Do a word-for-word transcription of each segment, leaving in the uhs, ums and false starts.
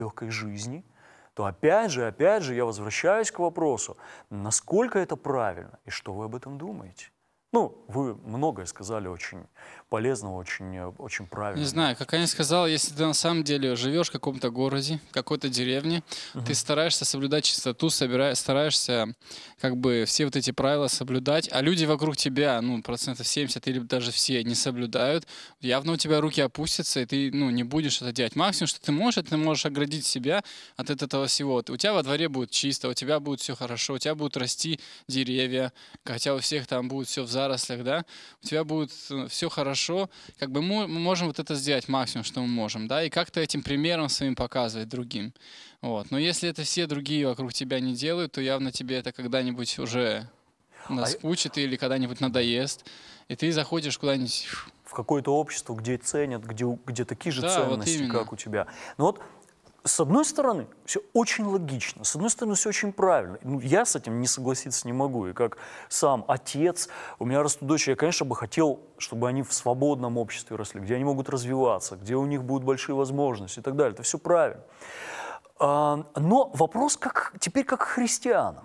легкой жизни, то опять же, опять же, я возвращаюсь к вопросу, насколько это правильно и что вы об этом думаете? Ну, вы многое сказали очень полезного, очень, очень правильно. Не знаю, как Аня сказала, если ты на самом деле живешь в каком-то городе, какой-то деревне, Мгм. ты стараешься соблюдать чистоту, собира- стараешься как бы все вот эти правила соблюдать, а люди вокруг тебя, ну, процентов семьдесят или даже все не соблюдают, явно у тебя руки опустятся, и ты, ну, не будешь это делать. Максимум, что ты можешь, это ты можешь оградить себя от этого всего. У тебя во дворе будет чисто, у тебя будет все хорошо, у тебя будут расти деревья, хотя у всех там будет все в зарослях, да, у тебя будет все хорошо, как бы мы можем вот это сделать максимум, что мы можем, да, и как-то этим примером своим показывать другим. Вот. Но если это все другие вокруг тебя не делают, то явно тебе это когда-нибудь уже наскучит или когда-нибудь надоест, и ты заходишь куда-нибудь... В какое-то общество, где ценят, где, где такие же Да, вот ценности, именно. как у тебя. Но вот с одной стороны, все очень логично, с одной стороны, все очень правильно. Ну, я с этим не согласиться не могу. И как сам отец, у меня растут дочери, я, конечно, бы хотел, чтобы они в свободном обществе росли, где они могут развиваться, где у них будут большие возможности и так далее. Это все правильно. А, но вопрос как, теперь как к христианам.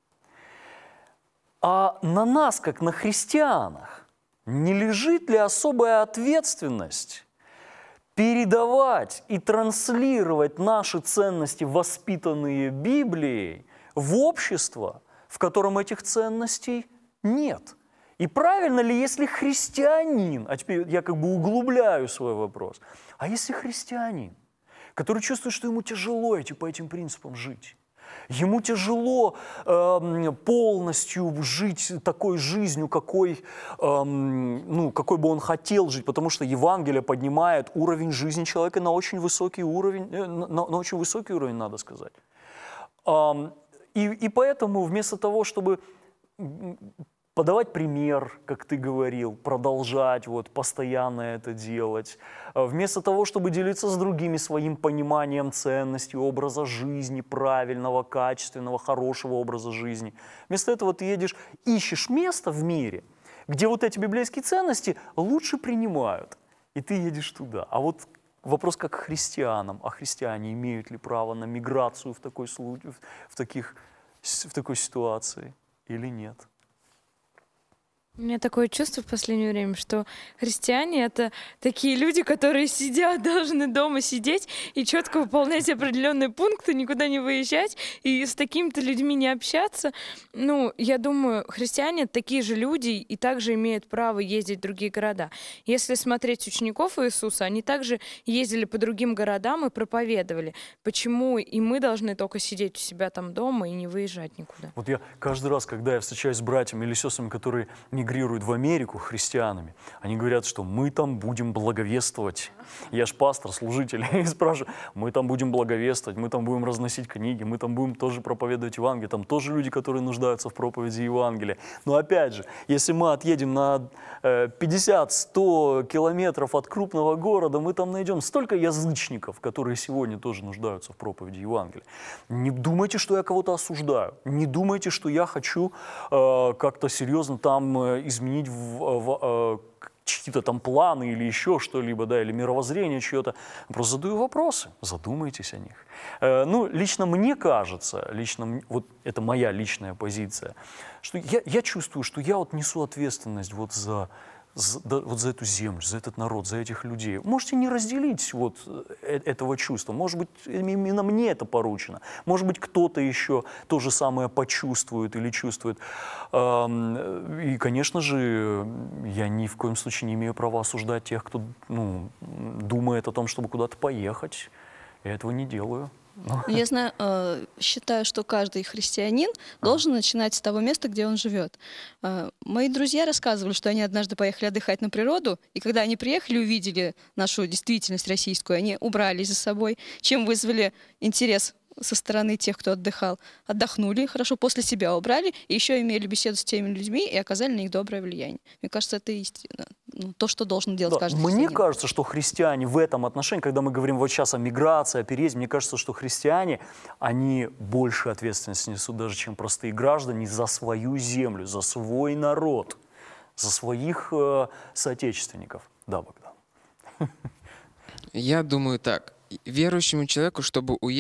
А на нас, как на христианах, не лежит ли особая ответственность передавать и транслировать наши ценности, воспитанные Библией, в общество, в котором этих ценностей нет? И правильно ли, если христианин, а теперь я как бы углубляю свой вопрос, а если христианин, который чувствует, что ему тяжело эти, по этим принципам жить, ему тяжело э, полностью жить такой жизнью, какой, э, ну, какой бы он хотел жить, потому что Евангелие поднимает уровень жизни человека на очень высокий уровень, э, на, на очень высокий уровень, надо сказать. Э, и, и поэтому вместо того, чтобы подавать пример, как ты говорил, продолжать вот, постоянно это делать, вместо того, чтобы делиться с другими своим пониманием ценностей, образа жизни, правильного, качественного, хорошего образа жизни. Вместо этого ты едешь, ищешь место в мире, где вот эти библейские ценности лучше принимают, и ты едешь туда. А вот вопрос как к христианам, а христиане имеют ли право на миграцию в такой, в таких, в такой ситуации или нет? У меня такое чувство в последнее время, что христиане — это такие люди, которые сидят, должны дома сидеть и четко выполнять определенные пункты, никуда не выезжать и с такими-то людьми не общаться. Ну, я думаю, христиане — это такие же люди и также имеют право ездить в другие города. Если смотреть учеников Иисуса, они также ездили по другим городам и проповедовали. Почему и мы должны только сидеть у себя там дома и не выезжать никуда? Вот я каждый раз, когда я встречаюсь с братьями или сестрами, которые мигрируют в Америку христианами, они говорят, что мы там будем благовествовать. Я ж пастор, служитель, и спрашиваю, мы там будем благовествовать, мы там будем разносить книги, мы там будем тоже проповедовать Евангелие, там тоже люди, которые нуждаются в проповеди Евангелия. Но опять же, если мы отъедем на пятьдесят-сто километров от крупного города, мы там найдем столько язычников, которые сегодня тоже нуждаются в проповеди Евангелия. Не думайте, что я кого-то осуждаю, не думайте, что я хочу э, как-то серьезно там э, изменить в, в, э, чьи-то там планы или еще что-либо, да, или мировоззрение чье-то. Просто задаю вопросы, задумайтесь о них. Э, ну, лично мне кажется, лично, вот это моя личная позиция, что я, я чувствую, что я вот несу ответственность вот за, за, да, вот за эту землю, за этот народ, за этих людей. Можете не разделить вот э, этого чувства, может быть, именно мне это поручено, может быть, кто-то еще то же самое почувствует или чувствует. И, конечно же, я ни в коем случае не имею права осуждать тех, кто, ну, думает о том, чтобы куда-то поехать. Я этого не делаю. Я знаю, э, считаю, что каждый христианин должен начинать с того места, где он живет. Э, мои друзья рассказывали, что они однажды поехали отдыхать на природу, и когда они приехали, увидели нашу действительность российскую, они убрались за собой, чем вызвали интерес со стороны тех, кто отдыхал. Отдохнули хорошо, после себя убрали, и еще имели беседу с теми людьми и оказали на них доброе влияние. Мне кажется, это истина. Ну, то, что должен делать Да, каждый мне христианин. кажется, что христиане в этом отношении, когда мы говорим вот сейчас о миграции, о переезде, мне кажется, что христиане, они больше ответственности несут даже, чем простые граждане, за свою землю, за свой народ, за своих э, соотечественников. Да, Богдан. Я думаю так. верующему человеку, чтобы уехать